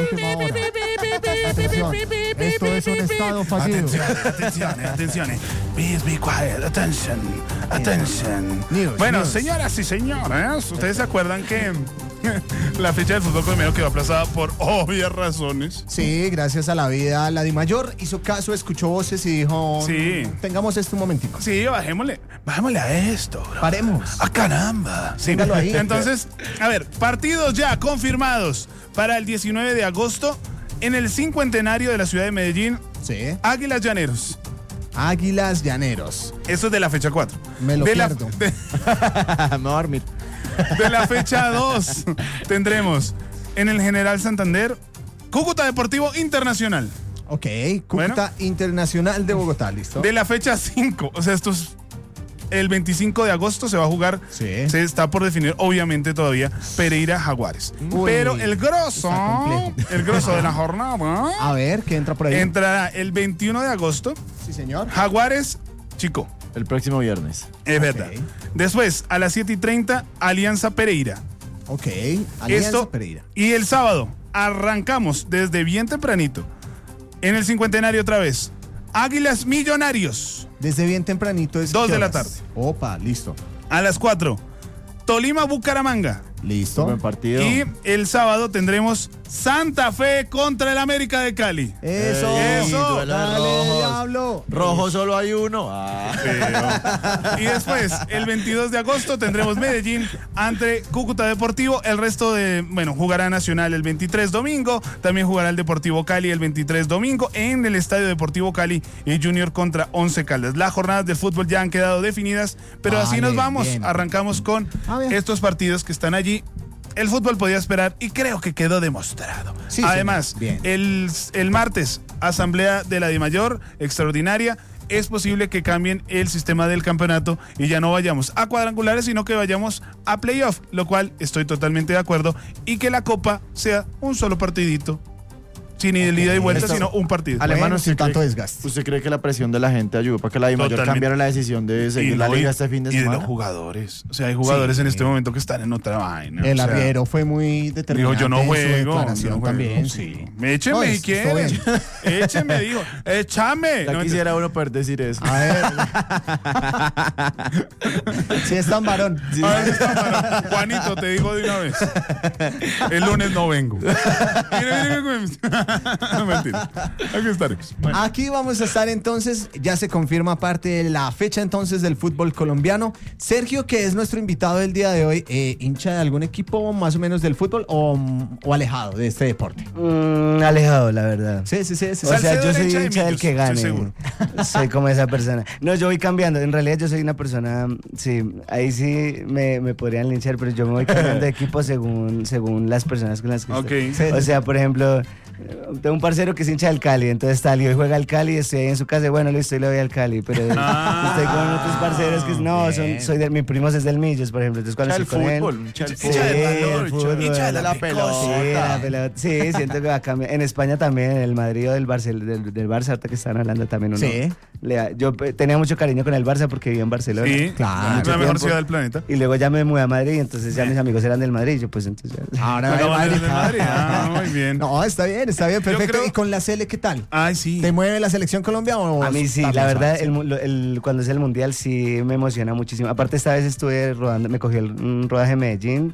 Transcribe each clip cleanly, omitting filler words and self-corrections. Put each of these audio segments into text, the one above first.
última hora. Atención, esto es un estado fallido. Atención. Please be quiet. Attention. Bueno, News. señoras y señores, ¿ustedes se acuerdan que la fecha del fútbol colombiano quedó aplazada por obvias razones? Sí, gracias a la vida, la Dimayor hizo caso, escuchó voces y dijo: Sí. Tengamos esto un momentico. Sí, bajémosle a esto, bro. Paremos. ¡Ah, caramba! Sí. Téngalo ahí. Entonces, a ver, partidos ya confirmados para el 19 de agosto en el cincuentenario de la ciudad de Medellín. Sí. Águilas Llaneros. Águilas Llaneros. Eso es de la fecha 4. Me lo pierdo. De Me voy a dormir. la fecha 2 tendremos en el General Santander Cúcuta Deportivo Internacional. Ok, Cúcuta Internacional de Bogotá, ¿listo? De la fecha 5, o sea, esto es el 25 de agosto se va a jugar. Sí. Se está por definir, obviamente, todavía Pereira Jaguares. Uy, pero el grosso de la jornada A ver, ¿qué entra por ahí? entrará el 21 de agosto. Sí, señor. Jaguares Chico. El próximo viernes. Es verdad. Después, a las 7:30, Alianza Pereira. Ok, Alianza Esto, Pereira. y el sábado arrancamos desde bien tempranito. En el cincuentenario otra vez. Águilas Millonarios. Desde bien tempranito es 2 ¿qué de la horas? tarde. Opa, listo. A las 4. Tolima Bucaramanga. Listo. Buen partido. Y el sábado tendremos Santa Fe contra el América de Cali. Eso. Eso. Duelo de Dale, rojos. diablo. Rojo solo hay uno. Y después, el 22 de agosto, tendremos Medellín ante Cúcuta Deportivo. El resto jugará Nacional el 23 domingo. También jugará el Deportivo Cali el 23 domingo en el Estadio Deportivo Cali y Junior contra Once Caldas. Las jornadas del fútbol ya han quedado definidas, pero así Vale, nos vamos. bien. Arrancamos con A ver. estos partidos que están allí. El fútbol podía esperar y creo que quedó demostrado. Sí, Además, señor. Bien. el martes, asamblea de la Dimayor extraordinaria. Es posible que cambien el sistema del campeonato y ya no vayamos a cuadrangulares, sino que vayamos a playoff, lo cual estoy totalmente de acuerdo, y que la Copa sea un solo partidito, sin ida y vuelta, Esto- sino un partido. Alemán, Bueno, ¿usted sin tanto cree- desgaste. ¿Usted cree que la presión de la gente ayudó para que la Dimayor Totalmente. cambiara la decisión de seguir la no, liga este fin de y de semana? los jugadores. O sea, hay jugadores Sí. en este momento que están en otra vaina. El o sea, arriero fue muy dijo, determinante yo no en su juego. declaración yo no juego. también, Sí. sí. Écheme No, si estuvo quieren. bien. Écheme, dijo. Échame. Ya No, quisiera uno poder decir eso. A ver. Sí, es tan varón. A ver, está, Juanito, te digo de una vez. El lunes no vengo. No, mentira. Aquí estaremos. Bueno. Aquí vamos a estar entonces, ya se confirma parte de la fecha entonces del fútbol colombiano. Sergio, que es nuestro invitado del día de hoy, hincha de algún equipo más o menos del fútbol o alejado de este deporte. Alejado, la verdad. Sí. O sea, Salcedo yo era soy hincha de hincha del Millos, que estoy gane. seguro. Soy como esa persona. No, yo voy cambiando. En realidad yo soy una persona, sí, ahí sí me podrían linchar, pero yo me voy cambiando de equipo según las personas con las que Ok. estoy. O sea, por ejemplo, tengo un parcero que es hincha del Cali, entonces tal, y hoy juega al Cali, estoy ahí en su casa, bueno, listo, y le voy al Cali, pero estoy con otros parceros que no, soy de mi primo es del Millos, por ejemplo, entonces cuando Hincha estoy del con él, fútbol, hincha del sí, fútbol. Hincha del el valor, fútbol, hincha de la pelota. Sí, siento que va a cambiar. En España también, en el Madrid o del Barça, ahorita que estaban hablando también uno. Sí. Yo tenía mucho cariño con el Barça porque vivía en Barcelona. Sí, Claro. es la mejor tiempo. ciudad del planeta. Y luego ya me mudé a Madrid, entonces ya mis amigos eran del Madrid, yo pues entonces ya. Ahora Bueno, va vale, el del Madrid. Muy bien. No, está bien, perfecto. creo- ¿Y con la Sele qué tal? Ay, sí. ¿Te mueve la selección Colombia o A mí sí, está la verdad, suave? cuando es el mundial sí me emociona muchísimo. Aparte esta vez estuve rodando, me cogí un rodaje en Medellín.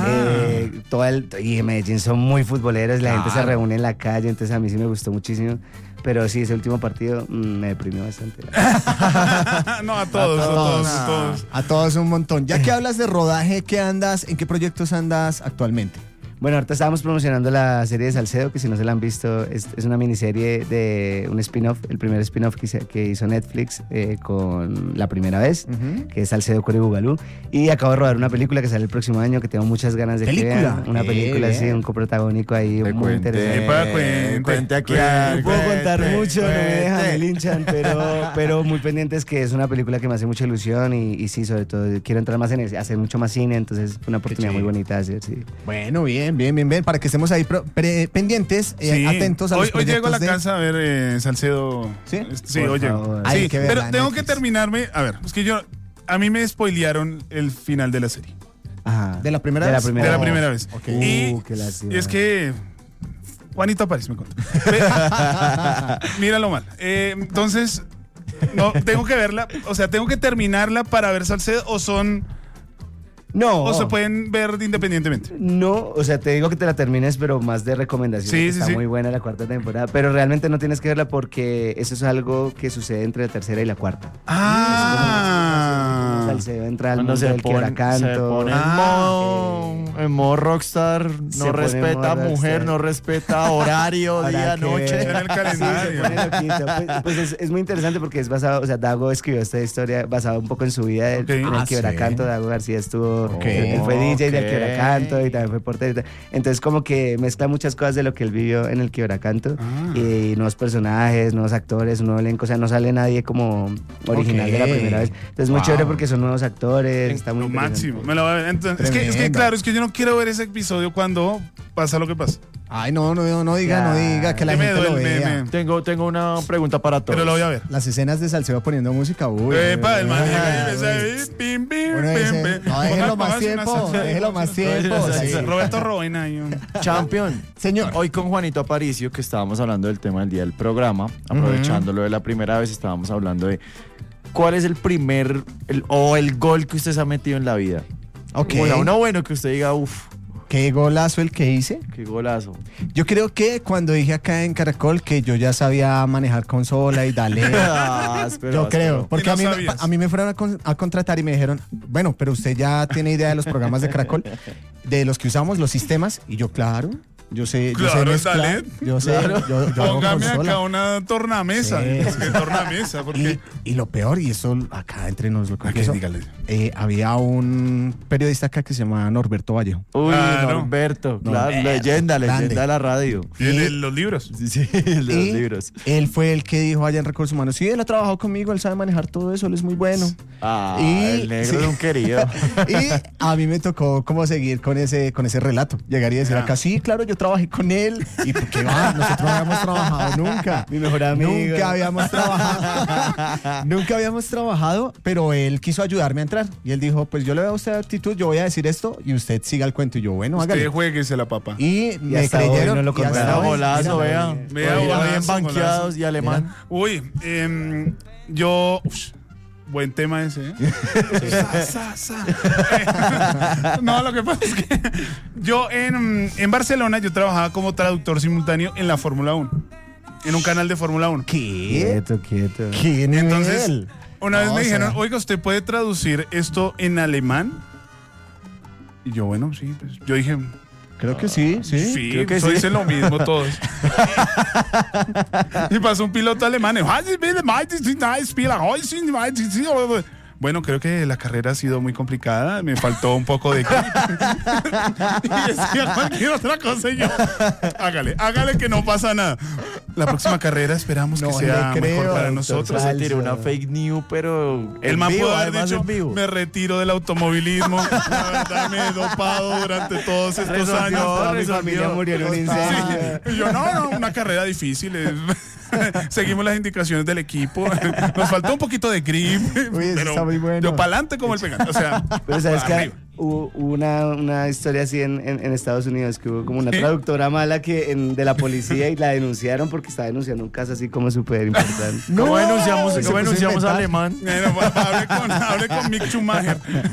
Y en Medellín son muy futboleros, la gente se reúne en la calle, entonces a mí sí me gustó muchísimo. Pero sí, ese último partido me deprimió bastante. No, a todos. A todos un montón. Ya que hablas de rodaje, ¿qué andas? ¿En qué proyectos andas actualmente? Bueno, ahorita estábamos promocionando la serie de Salcedo, que si no se la han visto, es una miniserie de un spin-off, el primer spin-off que hizo Netflix con La Primera Vez, que es Salcedo Cori Bugalú. Y acabo de rodar una película que sale el próximo año, que tengo muchas ganas de que ¿Película? vean. Una película, Bien. sí, un coprotagónico ahí muy interesante. Cuente aquí. No puedo contar mucho, no me dejan, me linchan, pero muy pendientes que es una película que me hace mucha ilusión y sí, sobre todo quiero entrar más en hacer mucho más cine, entonces es una oportunidad muy bonita de hacer, sí. Bueno, bien, para que estemos ahí pendientes, Sí. atentos a los Hoy llego a la proyectos de- casa a ver ¿Sí? Salcedo. Sí, Por hoy llego. favor. Hay Sí, que verla pero en tengo que Netflix. terminarme. A ver, es que a mí me spoilearon el final de la serie. Ajá. ¿De la primera De la vez? primera De la vez. primera vez. Ok. Y qué lástima. es que Juanito Aparicio me contó. Míralo mal. Entonces, no, tengo que verla, o sea, tengo que terminarla para ver Salcedo o son... No. ¿O se pueden ver independientemente? No, o sea, te digo que te la termines, pero más de recomendación. Sí, Está muy buena la cuarta temporada, pero realmente no tienes que verla porque eso es algo que sucede entre la tercera y la cuarta. Salcedo entra al Cuando mundo del quebracanto. en modo rockstar, Se no pone respeta en modo mujer, rockstar. no respeta horario, día, noche. En el calendario. Se pone loquito. Pues es muy interesante porque es basado, o sea, Dago escribió esta historia basada un poco en su vida en el quebracanto. Dago García estuvo, él fue DJ del quebracanto y también fue portero. Entonces como que mezcla muchas cosas de lo que él vivió en el quebracanto y nuevos personajes, nuevos actores, un nuevo elenco, o sea, no sale nadie como original de la primera vez. Entonces es muy chévere porque son nuevos actores, está muy Lo interesante. máximo. Me lo voy a ver. Entonces, es que claro, es que yo no quiero ver ese episodio cuando pasa lo que pasa. Ay, no diga que la Me gente lo duele, vea. Tengo una pregunta para todos. Pero lo voy a ver. Las escenas de Salcedo poniendo música, uy. Epa, el man uy, llega y uy. empieza ahí, pim, pim, Uno dice, pim, pim. no, déjelo más Póngase una tiempo, salsa. déjelo más tiempo. Sí. Roberto Robina ahí. Champion. Señor. Hoy con Juanito Aparicio, que estábamos hablando del tema del día del programa, aprovechándolo de la primera vez, estábamos hablando de cuál es el gol que usted se ha metido en la vida. Ok. O sea, uno bueno que usted diga, uff, ¿Qué golazo el que hice? qué golazo. Yo creo que cuando dije acá en Caracol que yo ya sabía manejar consola y dale. Yo creo, porque Y no a sabías. mí me fueron a contratar y me dijeron, bueno, pero usted ya tiene idea de los programas de Caracol, de los que usamos, los sistemas, y yo, claro, yo sé Claro, mezclar, dale. yo sé, yo hago Póngame consola. acá una tornamesa. Sí. ¿Qué tornamesa? Porque... Y lo peor, y eso acá entre nos lo Ok, confieso, dígale. había un periodista acá que se llama Norberto Vallejo. Uy, Claro. Norberto, claro, Norberto, leyenda grande. de la radio. Y en los libros. Sí, el de los Y libros. él fue el que dijo allá en Recursos Humanos, sí, él ha trabajado conmigo, él sabe manejar todo eso, él es muy bueno. Ah, Y- el negro sí. es un querido. Y a mí me tocó como seguir con ese relato. Llegar y decir Ya. acá, sí, claro, yo trabajé con él. ¿Y por qué va? Nosotros no habíamos trabajado nunca. Mi mejor amigo. Nunca habíamos trabajado. Nunca habíamos trabajado, pero él quiso ayudarme a entrar. Y él dijo, pues yo le veo a usted actitud, yo voy a decir esto y usted siga el cuento. Y yo, bueno, hágale. Usted jueguese la papa. Y me hasta hoy creyeron. no lo y hasta compraron. hoy, Golazo, mira, vea. Vea, Todavía golazo, bien banqueados golazo. y alemán. Uy, yo... buen tema ese, ¿eh? No, lo que pasa es que yo en Barcelona yo trabajaba como traductor simultáneo en la Fórmula 1. En un canal de Fórmula 1. ¿Qué? Quieto. ¿Qué nivel? Entonces, una vez No, me o sea, dijeron, oiga, ¿usted puede traducir esto en alemán? Y yo, bueno, sí, pues yo dije, creo que sí, sí. sí, creo que eso sí. dicen lo mismo todos. Y pasó un piloto alemán. Bueno, creo que la carrera ha sido muy complicada. Me faltó un poco de... Y decía cualquier otra cosa y yo, hágale que no pasa nada. La próxima carrera esperamos No que sea le creo, mejor para doctor nosotros. Se tiró una fake news, pero El en man vivo, pudo haber además dicho, en vivo. me retiro del automovilismo. La verdad, me he dopado durante todos estos años. Toda mi familia murió en un incendio. Sí. Y yo, no, una carrera difícil. Seguimos las indicaciones del equipo. Nos faltó un poquito de grip. Uy, eso pero está muy bueno. yo pa'lante como el pegante. O sea, Pero sabes que arriba. hubo una historia así en Estados Unidos, que hubo como una traductora mala de la policía y la denunciaron porque estaba denunciando un caso así como súper importante. ¿Cómo denunciamos, Se puso a inventar. alemán? Bueno, hable con Mick Schumacher.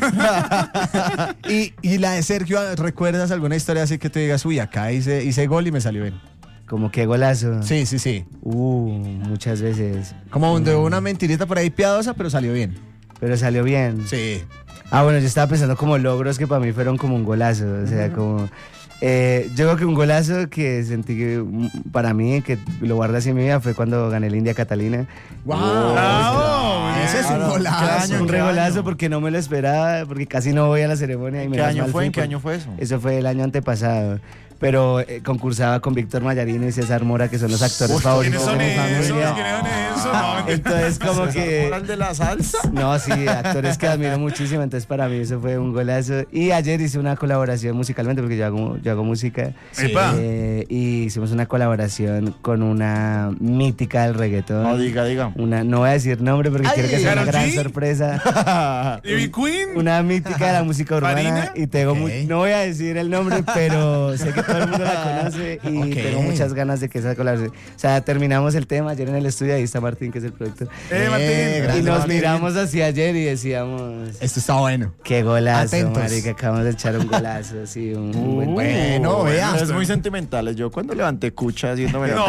Y la de Sergio, ¿recuerdas alguna historia así que tú digas, uy, acá hice gol y me salió bien? Como que golazo. Sí, sí, sí. Muchas veces. Como de una mentirita por ahí piadosa, pero salió bien. Pero salió bien. Sí. Bueno, yo estaba pensando como logros que para mí fueron como un golazo. O sea, como... yo creo que un golazo que sentí que para mí, que lo guardé así en mi vida, fue cuando gané el India Catalina. ¡Wow! Bravo, Ese es un Claro. golazo. ¿Qué Un año? regolazo porque no me lo esperaba, porque casi no voy a la ceremonia. Y ¿Qué menos año mal fue? fui ¿En qué por- año fue eso? Eso fue el año antepasado. Pero concursaba con Víctor Mayarino y César Mora, que son los actores favoritos ¿Quiénes son de mi esos? familia. ¿Quiénes son esos? Lorenzo, no. Entonces, como que. ¿El de la salsa? No, sí, actores que admiro muchísimo. Entonces, para mí eso fue un golazo. Y ayer hice una colaboración musicalmente, porque yo hago música. Epa. Y hicimos una colaboración con una mítica del reggaetón. No, diga. No voy a decir nombre porque quiero que sea una ¿Karol gran G? sorpresa. ¿Ivy Queen? Una mítica de la música urbana. ¿Farina? Y tengo Ok. no voy a decir el nombre, pero sé que todo el mundo la conoce y Ok. tengo muchas ganas de que esa colaboración. O sea, terminamos el tema ayer en el estudio, ahí está Martín, que es el productor. Martín. Grande Y nos Martín. miramos hacia ayer y decíamos, Esto está bueno. qué golazo, Atentos. marica, acabamos de echar un golazo, así, un buen Bueno, vea. Es muy sentimentales. Yo cuando levanté cucha haciéndome No.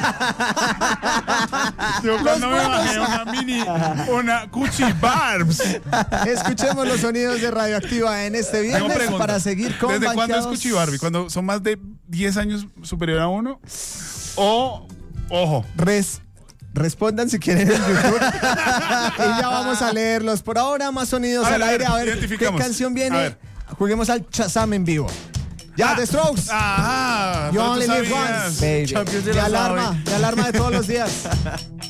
la Yo cuando me bajé una Cuchi Barbs. Escuchemos los sonidos de Radioactiva en este Tengo viernes pregunta. para seguir con ¿Desde cuándo es Banqueados. Cuchi Barbie? ¿Cuando son más de 10 años superior a uno? O, ojo. Respondan si quieren en YouTube. Y ya vamos a leerlos. Por ahora, más sonidos A ver, al aire. A ver qué identificamos. canción A viene. ver. Juguemos al Shazam en vivo. Ya, The Strokes. Ajá. You pero tú only live sabías. once. Baby. Champions De alarma de todos los días.